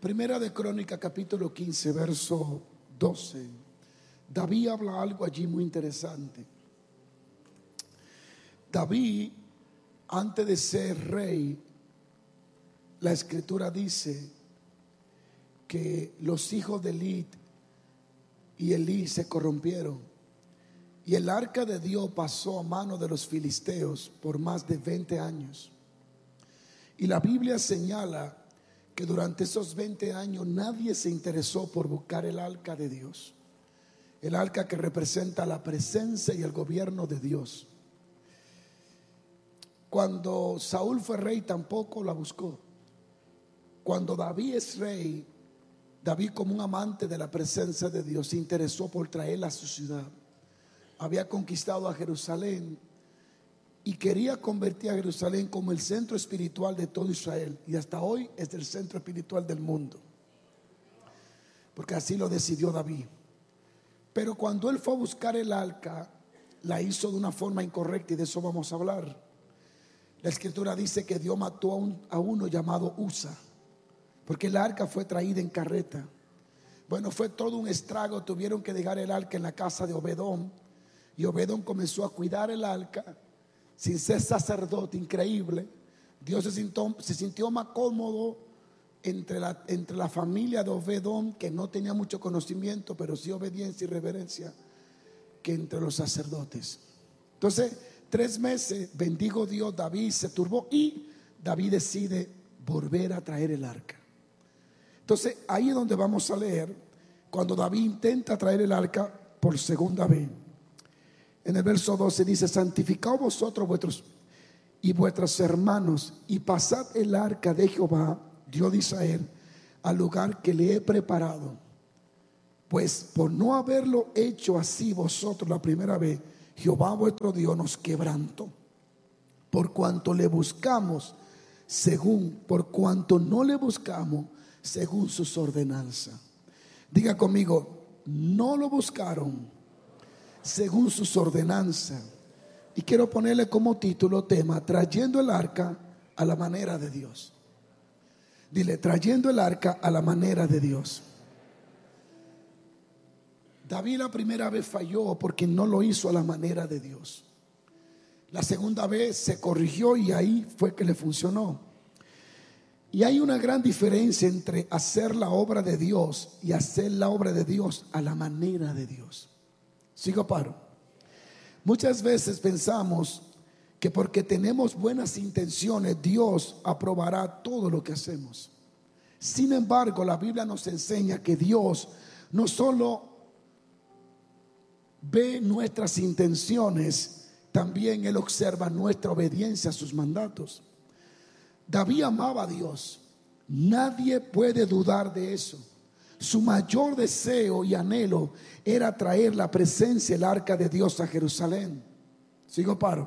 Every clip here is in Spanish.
Primera de Crónica, capítulo 15, verso 12. David habla algo allí muy interesante. David, antes de ser rey, la escritura dice que los hijos de Elí y Elí se corrompieron, y el arca de Dios pasó a manos de los filisteos por más de 20 años. Y la Biblia señala que durante esos 20 años nadie se interesó por buscar el arca de Dios, el arca que representa la presencia y el gobierno de Dios. Cuando Saúl fue rey tampoco la buscó. Cuando David es rey, David, como un amante de la presencia de Dios, se interesó por traerla a su ciudad. Había conquistado a Jerusalén y quería convertir a Jerusalén como el centro espiritual de todo Israel, y hasta hoy es el centro espiritual del mundo, porque así lo decidió David. Pero cuando él fue a buscar el arca, la hizo de una forma incorrecta, y de eso vamos a hablar. La escritura dice que Dios mató a uno llamado Usa, porque el arca fue traída en carreta. Bueno, fue todo un estrago. Tuvieron que dejar el arca en la casa de Obedón, y Obedón comenzó a cuidar el arca sin ser sacerdote. Increíble. Dios se sintió más cómodo entre la familia de Obedón, que no tenía mucho conocimiento, pero sí obediencia y reverencia, que entre los sacerdotes. Entonces 3 meses bendijo Dios. David se turbó y David decide volver a traer el arca. Entonces ahí es donde vamos a leer cuando David intenta traer el arca por segunda vez. En el verso 12 dice: santificaos vosotros vuestros hermanos, y pasad el arca de Jehová, Dios de Israel, al lugar que le he preparado. Pues por no haberlo hecho así vosotros la primera vez, Jehová vuestro Dios nos quebrantó, por cuanto le buscamos por cuanto no le buscamos según sus ordenanzas. Diga conmigo: no lo buscaron según sus ordenanzas. Y quiero ponerle como título, tema: trayendo el arca a la manera de Dios. Dile: trayendo el arca a la manera de Dios. David la primera vez falló porque no lo hizo a la manera de Dios. La segunda vez se corrigió y ahí fue que le funcionó. Y hay una gran diferencia entre hacer la obra de Dios y hacer la obra de Dios a la manera de Dios. Sigo paro. Muchas veces pensamos que porque tenemos buenas intenciones, Dios aprobará todo lo que hacemos. Sin embargo, la Biblia nos enseña que Dios no solo ve nuestras intenciones, también Él observa nuestra obediencia a sus mandatos. David amaba a Dios. Nadie puede dudar de eso. Su mayor deseo y anhelo era traer la presencia, el arca de Dios, a Jerusalén. Sigo paro.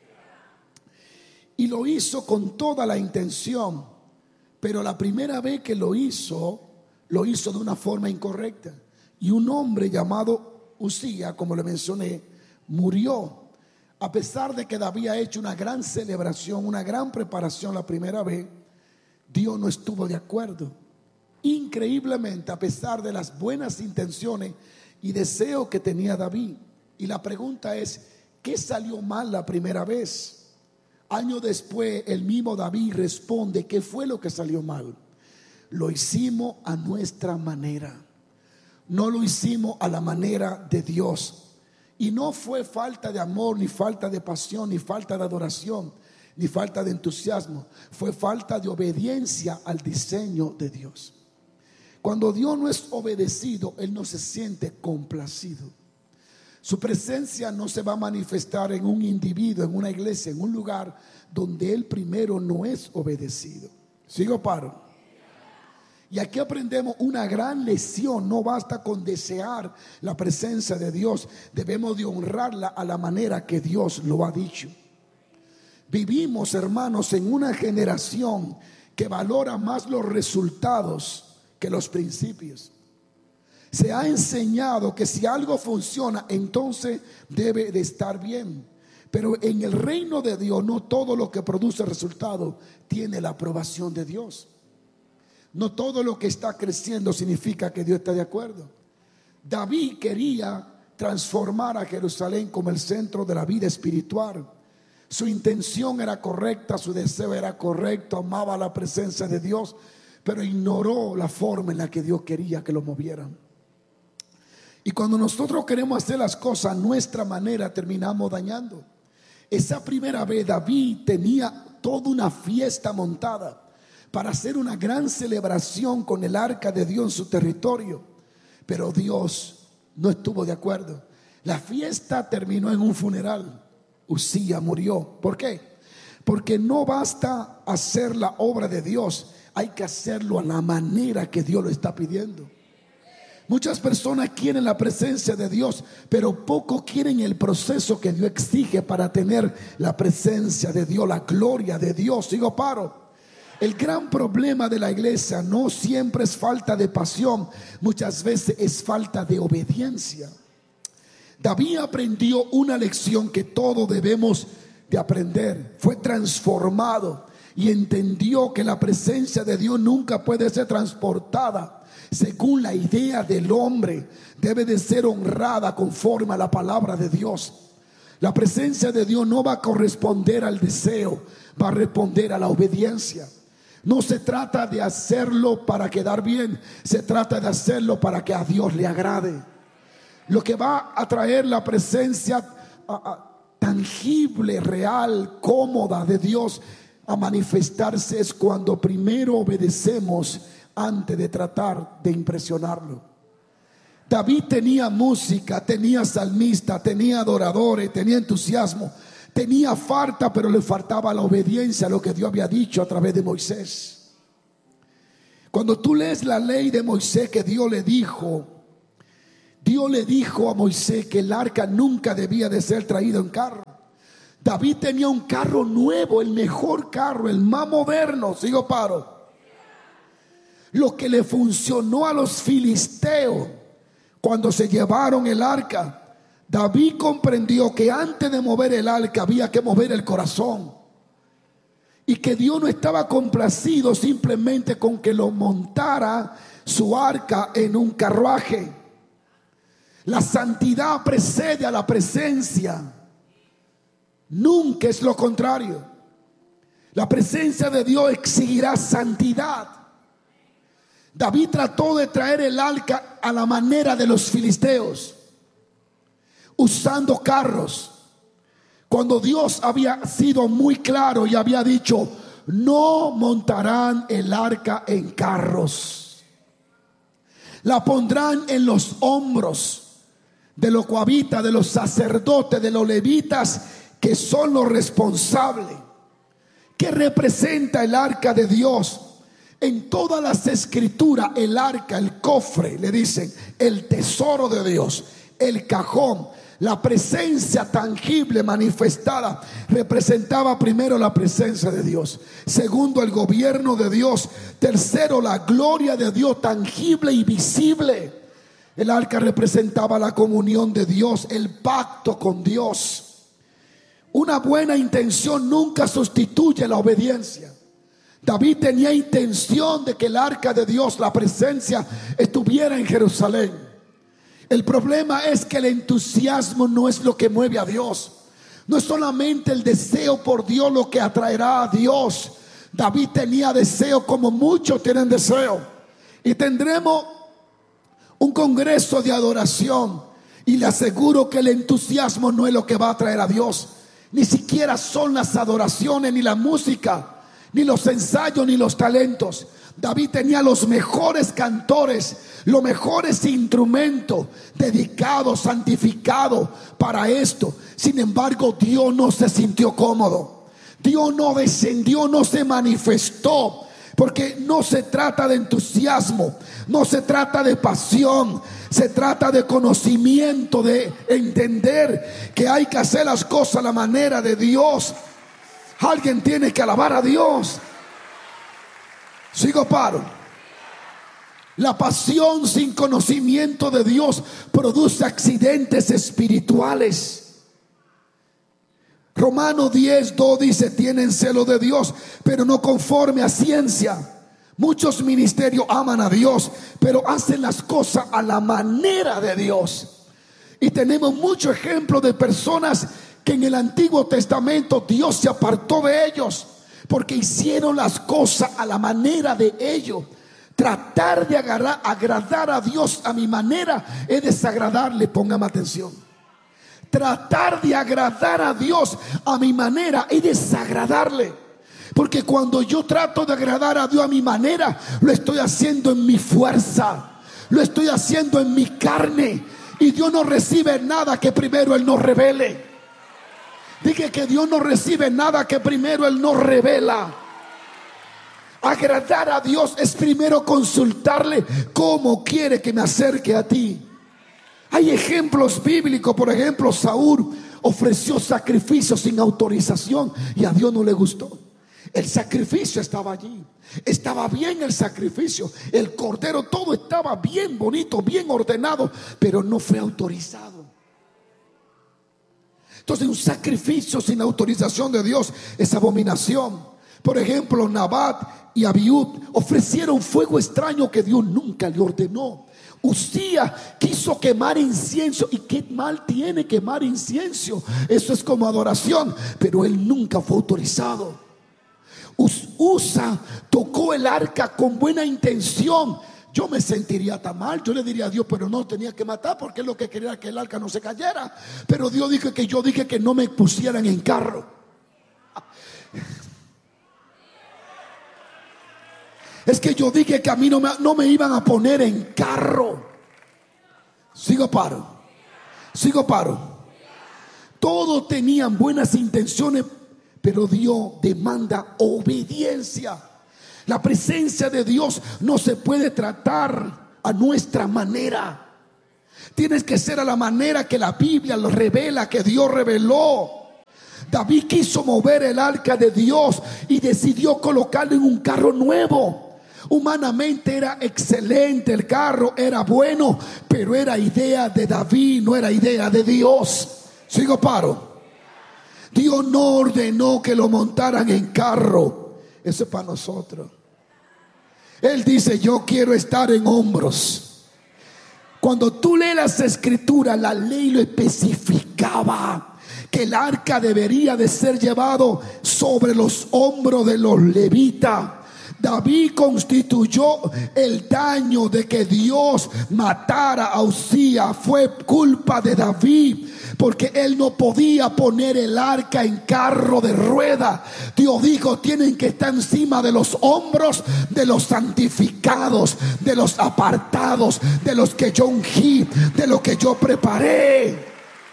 Y lo hizo con toda la intención. Pero la primera vez que lo hizo de una forma incorrecta. Y un hombre llamado Usía, como le mencioné, murió. A pesar de que David ha hecho una gran celebración, una gran preparación la primera vez, Dios no estuvo de acuerdo. Increíblemente, a pesar de las buenas intenciones y deseos que tenía David. Y la pregunta es: ¿qué salió mal la primera vez? Años después, el mismo David responde: ¿qué fue lo que salió mal? Lo hicimos a nuestra manera. No lo hicimos a la manera de Dios. Y no fue falta de amor, ni falta de pasión, ni falta de adoración, ni falta de entusiasmo. Fue falta de obediencia al diseño de Dios. Cuando Dios no es obedecido, Él no se siente complacido. Su presencia no se va a manifestar en un individuo, en una iglesia, en un lugar donde Él primero no es obedecido. Sigo paro. Y aquí aprendemos una gran lección. No basta con desear la presencia de Dios. Debemos de honrarla a la manera que Dios lo ha dicho. Vivimos, hermanos, en una generación que valora más los resultados que los principios. Se ha enseñado que si algo funciona, entonces debe de estar bien. Pero en el reino de Dios no todo lo que produce resultado tiene la aprobación de Dios. no todo lo que está creciendo significa que Dios está de acuerdo. David quería transformar a Jerusalén como el centro de la vida espiritual. Su intención era correcta, su deseo era correcto, amaba la presencia de Dios, pero ignoró la forma en la que Dios quería que lo movieran. Y cuando nosotros queremos hacer las cosas a nuestra manera, terminamos dañando. Esa primera vez David tenía toda una fiesta montada para hacer una gran celebración con el arca de Dios en su territorio, pero Dios no estuvo de acuerdo. La fiesta terminó en un funeral. Uzía murió. ¿Por qué? Porque no basta hacer la obra de Dios, hay que hacerlo a la manera que Dios lo está pidiendo. Muchas personas quieren la presencia de Dios, pero poco quieren el proceso que Dios exige para tener la presencia de Dios, la gloria de Dios. Sigo paro. El gran problema de la iglesia no siempre es falta de pasión, muchas veces es falta de obediencia. David aprendió una lección que todos debemos de aprender. Fue transformado y entendió que la presencia de Dios nunca puede ser transportada según la idea del hombre. Debe de ser honrada conforme a la palabra de Dios. La presencia de Dios no va a corresponder al deseo, va a responder a la obediencia. No se trata de hacerlo para quedar bien, se trata de hacerlo para que a Dios le agrade. Lo que va a traer la presencia tangible, real, cómoda de Dios a manifestarse es cuando primero obedecemos antes de tratar de impresionarlo. David tenía música, tenía salmista, tenía adoradores, tenía entusiasmo, tenía falta, pero le faltaba la obediencia a lo que Dios había dicho a través de Moisés. Cuando tú lees la ley de Moisés que Dios le dijo a Moisés que el arca nunca debía de ser traído en carro. David tenía un carro nuevo, el mejor carro, el más moderno. Sigo paro. Lo que le funcionó a los filisteos cuando se llevaron el arca, David comprendió que antes de mover el arca había que mover el corazón, y que Dios no estaba complacido simplemente con que lo montara su arca en un carruaje. La santidad precede a la presencia, nunca es lo contrario. La presencia de Dios exigirá santidad. David trató de traer el arca a la manera de los filisteos, usando carros, cuando Dios había sido muy claro y había dicho: no montarán el arca en carros, la pondrán en los hombros de los cohabitas, de los sacerdotes, de los levitas, que son los responsables. ¿Qué representa el arca de Dios? En todas las escrituras, el arca, el cofre, le dicen el tesoro de Dios, el cajón, la presencia tangible manifestada, representaba primero la presencia de Dios, segundo el gobierno de Dios, tercero la gloria de Dios tangible y visible. El arca representaba la comunión de Dios, el pacto con Dios. Una buena intención nunca sustituye la obediencia. David tenía intención de que el arca de Dios, la presencia, estuviera en Jerusalén. El problema es que el entusiasmo no es lo que mueve a Dios. No es solamente el deseo por Dios lo que atraerá a Dios. David tenía deseo como muchos tienen deseo. Y tendremos un congreso de adoración, y le aseguro que el entusiasmo no es lo que va a atraer a Dios. Ni siquiera son las adoraciones, ni la música, ni los ensayos, ni los talentos. David tenía los mejores cantores, los mejores instrumentos dedicados, santificados para esto. Sin embargo, Dios no se sintió cómodo. Dios no descendió, no se manifestó. Porque no se trata de entusiasmo, no se trata de pasión, se trata de conocimiento, de entender que hay que hacer las cosas a la manera de Dios. Alguien tiene que alabar a Dios. Sigo paro. La pasión sin conocimiento de Dios produce accidentes espirituales. Romanos 10:2 dice: tienen celo de Dios, pero no conforme a ciencia, Muchos ministerios aman a Dios, pero hacen las cosas a la manera de Dios. Y tenemos muchos ejemplos de personas que en el Antiguo Testamento Dios se apartó de ellos porque hicieron las cosas a la manera de ellos. Tratar de agradar a Dios a mi manera es desagradarle. Póngame atención. Tratar de agradar a Dios a mi manera es desagradarle. Porque cuando yo trato de agradar a Dios a mi manera, lo estoy haciendo en mi fuerza, lo estoy haciendo en mi carne. Y Dios no recibe nada que primero Él no revele. Dije que Dios no recibe nada que primero Él no revela. Agradar a Dios es primero consultarle cómo quiere que me acerque a ti. Hay ejemplos bíblicos. Por ejemplo, Saúl ofreció sacrificios sin autorización y a Dios no le gustó. El sacrificio estaba allí, estaba bien el sacrificio, el cordero, todo estaba bien bonito, bien ordenado, pero no fue autorizado. Entonces, un sacrificio sin autorización de Dios es abominación. Por ejemplo, Nabat y Abiud ofrecieron fuego extraño que Dios nunca le ordenó. Uzía quiso quemar incienso. ¿Y qué mal tiene quemar incienso? Eso es como adoración, pero él nunca fue autorizado. Usa tocó el arca con buena intención. Yo me sentiría tan mal. Yo le diría a Dios, pero no tenía que matar, porque él lo que quería era que el arca no se cayera. Pero Dios dijo que yo dije que no me pusieran en carro. Es que yo dije que a mí no me iban a poner en carro. Sigo paro. Todos tenían buenas intenciones, pero Dios demanda obediencia. La presencia de Dios no se puede tratar a nuestra manera. Tienes que ser a la manera que la Biblia lo revela, que Dios reveló. David quiso mover el arca de Dios y decidió colocarlo en un carro nuevo. Humanamente era excelente, el carro era bueno, pero era idea de David, no era idea de Dios. Sigo paro. Dios no ordenó que lo montaran en carro. Eso es para nosotros. Él dice: yo quiero estar en hombros. Cuando tú lees las escrituras, la ley lo especificaba, que el arca debería de ser llevado sobre los hombros de los levitas. David constituyó el daño de que Dios matara a Uzía. Fue culpa de David, porque él no podía poner el arca en carro de rueda. Dios dijo: tienen que estar encima de los hombros de los santificados, de los apartados, de los que yo ungí, de los que yo preparé.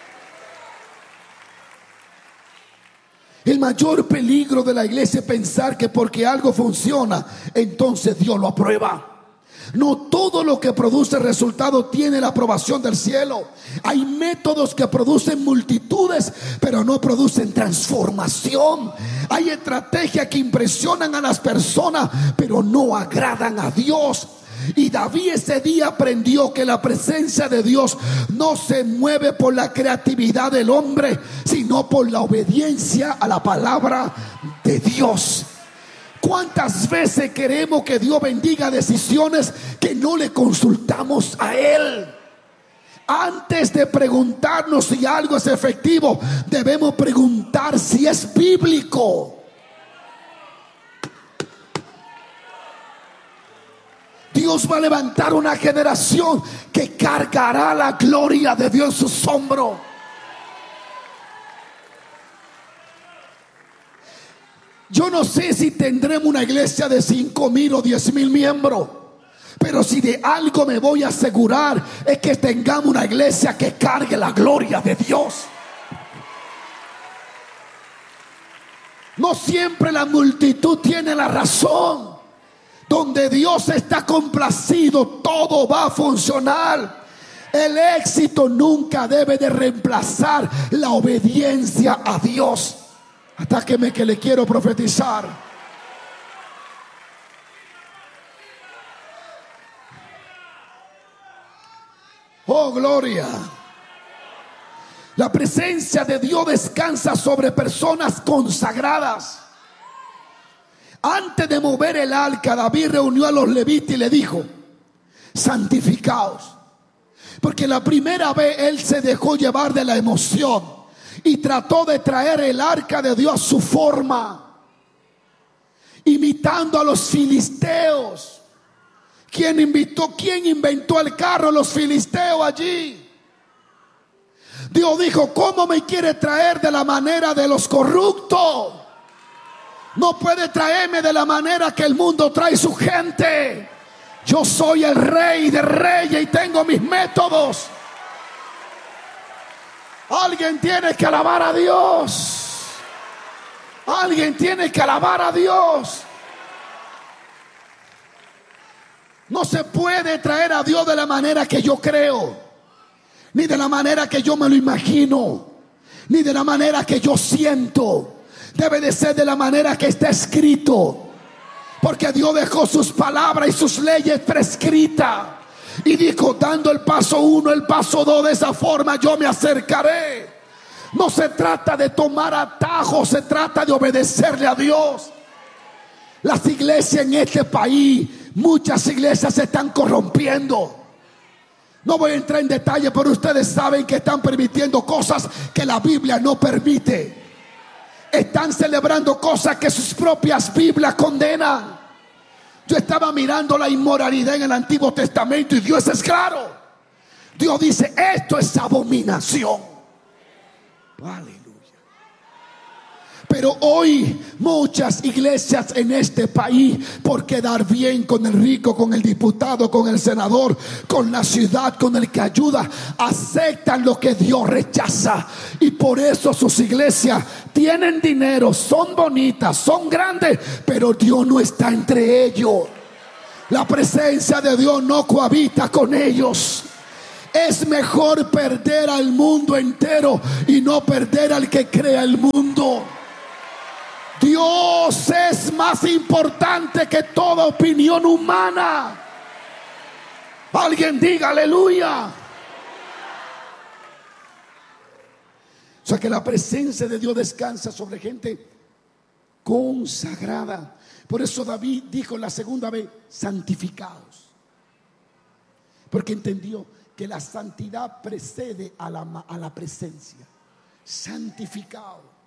El mayor peligro de la iglesia es pensar que porque algo funciona, entonces Dios lo aprueba. No todo lo que produce resultado tiene la aprobación del cielo. Hay métodos que producen multitudes, pero no producen transformación. Hay estrategias que impresionan a las personas, pero no agradan a Dios. Y David ese día aprendió que la presencia de Dios no se mueve por la creatividad del hombre, sino por la obediencia a la palabra de Dios. ¿Cuántas veces queremos que Dios bendiga decisiones que no le consultamos a Él? Antes de preguntarnos si algo es efectivo, debemos preguntar si es bíblico. Dios va a levantar una generación que cargará la gloria de Dios en sus hombros. Yo no sé si tendremos una iglesia de 5,000 o 10,000 miembros, pero si de algo me voy a asegurar es que tengamos una iglesia que cargue la gloria de Dios. No siempre la multitud tiene la razón. Donde Dios está complacido, todo va a funcionar. El éxito nunca debe de reemplazar la obediencia a Dios. Atáqueme que le quiero profetizar. Oh, gloria. La presencia de Dios descansa sobre personas consagradas. Antes de mover el arca, David reunió a los levitas y le dijo: santificaos. Porque la primera vez él se dejó llevar de la emoción y trató de traer el arca de Dios a su forma, imitando a los filisteos. ¿Quién inventó el carro? Los filisteos allí. Dios dijo: ¿cómo me quiere traer de la manera de los corruptos? No puede traerme de la manera que el mundo trae su gente. Yo soy el rey de reyes y tengo mis métodos. Alguien tiene que alabar a Dios. Alguien tiene que alabar a Dios. No se puede traer a Dios de la manera que yo creo, ni de la manera que yo me lo imagino, ni de la manera que yo siento. Debe de ser de la manera que está escrito, porque Dios dejó sus palabras y sus leyes prescritas y dijo: dando el paso 1, el paso 2, de esa forma yo me acercaré. No se trata de tomar atajos, se trata de obedecerle a Dios. Las iglesias en este país, muchas iglesias se están corrompiendo. No voy a entrar en detalle, pero ustedes saben que están permitiendo cosas que la Biblia no permite. Están celebrando cosas que sus propias Biblias condenan. Yo estaba mirando la inmoralidad en el Antiguo Testamento y Dios es claro. Dios dice: esto es abominación. Aleluya. Pero hoy muchas iglesias en este país, por quedar bien con el rico, con el diputado, con el senador, con la ciudad, con el que ayuda, aceptan lo que Dios rechaza. Y por eso sus iglesias tienen dinero, son bonitas, son grandes, pero Dios no está entre ellos. La presencia de Dios no cohabita con ellos. Es mejor perder al mundo entero y no perder al que crea el mundo. Dios es más importante que toda opinión humana. Alguien diga aleluya. O sea que la presencia de Dios descansa sobre gente consagrada. Por eso David dijo la segunda vez: santificaos. Porque entendió que la santidad precede a la presencia. Santificaos.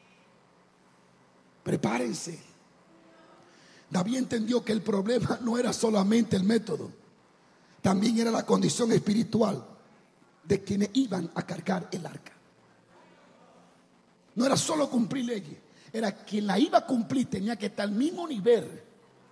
Prepárense. David entendió que el problema no era solamente el método, también era la condición espiritual de quienes iban a cargar el arca. No era solo cumplir leyes, era quien la iba a cumplir tenía que estar al mismo nivel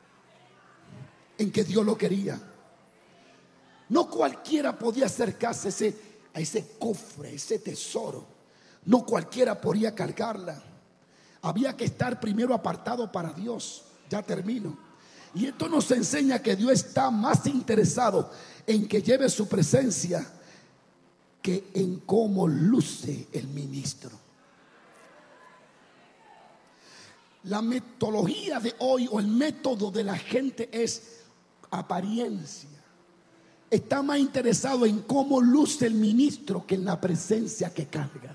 en que Dios lo quería. No cualquiera podía acercarse a ese cofre, ese tesoro. No cualquiera podía cargarla. Había que estar primero apartado para Dios. Ya termino. Y esto nos enseña que Dios está más interesado en que lleve su presencia que en cómo luce el ministro. La metodología de hoy, o el método de la gente, es apariencia. Está más interesado en cómo luce el ministro que en la presencia que carga.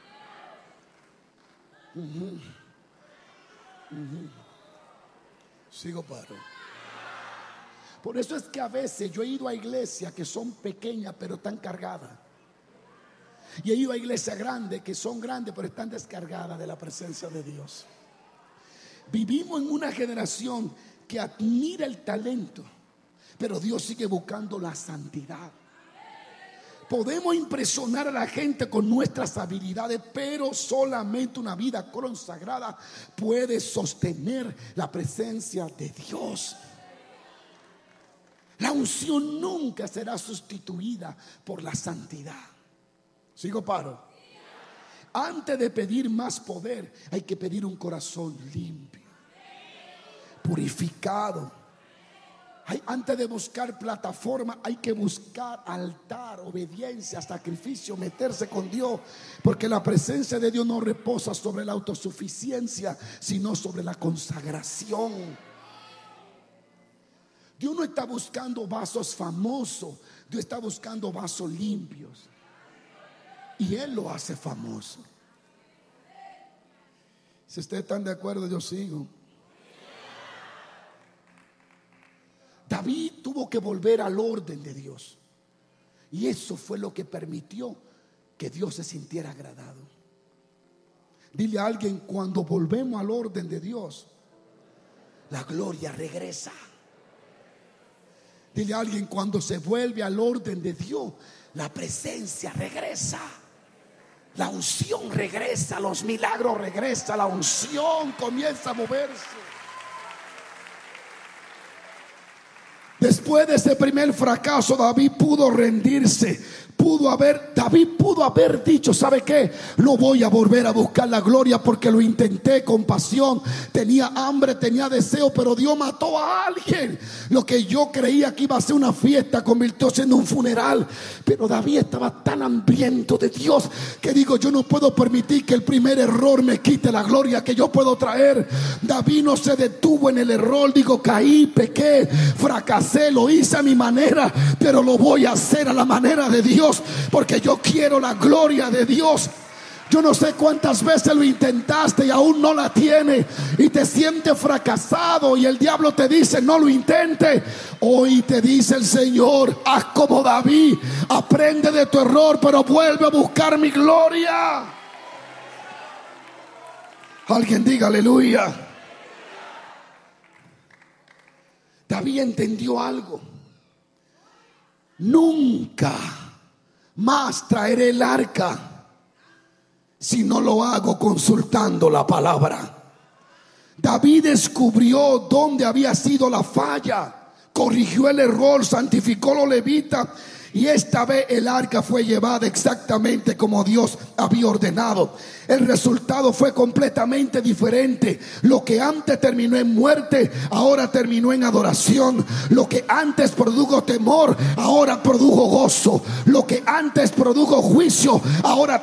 Sigo, paro. Por eso es que a veces yo he ido a iglesias que son pequeñas pero están cargadas, y he ido a iglesias grandes que son grandes pero están descargadas de la presencia de Dios. Vivimos en una generación que admira el talento, pero Dios sigue buscando la santidad. Podemos impresionar a la gente con nuestras habilidades, pero solamente una vida consagrada puede sostener la presencia de Dios. La unción nunca será sustituida por la santidad. ¿Sigo, paro? Antes de pedir más poder, hay que pedir un corazón limpio, purificado. Antes de buscar plataforma, hay que buscar altar, obediencia, sacrificio, meterse con Dios. Porque la presencia de Dios no reposa sobre la autosuficiencia, sino sobre la consagración. Dios no está buscando vasos famosos, Dios está buscando vasos limpios. Y Él lo hace famoso. Si ustedes están de acuerdo, yo sigo. David tuvo que volver al orden de Dios. Y eso fue lo que permitió que Dios se sintiera agradado. Dile a alguien: cuando volvemos al orden de Dios, la gloria regresa. Dile a alguien: cuando se vuelve al orden de Dios, la presencia regresa, la unción regresa, los milagros regresan, la unción comienza a moverse. Después de ese primer fracaso, David pudo rendirse. David pudo haber dicho: ¿sabe qué? No voy a volver a buscar la gloria porque lo intenté con pasión, tenía hambre, tenía deseo, pero Dios mató a alguien. Lo que yo creía que iba a ser una fiesta convirtióse en un funeral. Pero David estaba tan hambriento de Dios que digo: yo no puedo permitir que el primer error me quite la gloria que yo puedo traer. David no se detuvo en el error. Digo: caí, pequé, fracasé, lo hice a mi manera, pero lo voy a hacer a la manera de Dios, porque yo quiero la gloria de Dios. Yo no sé cuántas veces lo intentaste y aún no la tienes y te sientes fracasado, y el diablo te dice: no lo intentes. Hoy te dice el Señor: haz como David, aprende de tu error, pero vuelve a buscar mi gloria. Alguien diga aleluya. David entendió algo: nunca más traeré el arca si no lo hago consultando la palabra. David descubrió dónde había sido la falla, corrigió el error, santificó a los levitas, y esta vez el arca fue llevada exactamente como Dios había ordenado. El resultado fue completamente diferente. Lo que antes terminó en muerte, ahora terminó en adoración. Lo que antes produjo temor, ahora produjo gozo. Lo que antes produjo juicio, ahora